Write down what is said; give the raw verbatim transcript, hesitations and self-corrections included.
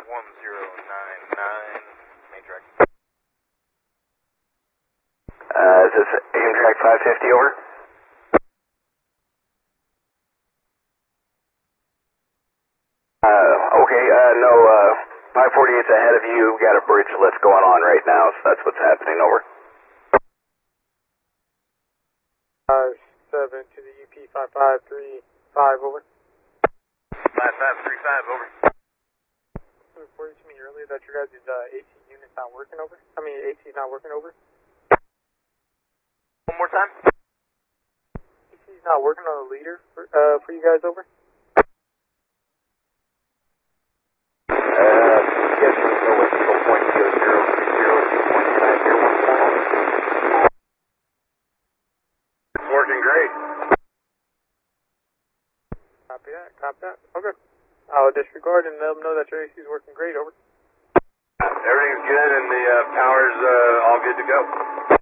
one zero nine nine, Matrix. Uh, is this Amtrak five fifty over? Uh, okay, uh, no, uh, five forty-eight's ahead of you. Got a bridge lift going on right now, so that's what's happening, over. five seven to the U P five five three five, over. five five three five, over. So reported to me earlier that your guys' uh, A C unit's not working, over? I mean, A C's not working, over? One more time? A C's not working on the leader for, uh, for you guys, over? Uh, yes, we'll go with zero point zero zero three zero two point nine zero one four. It's working great. Copy that, copy that. Okay. I'll disregard and let them know that your A C's working great, over. Everything's good and the uh, power's uh, all good to go.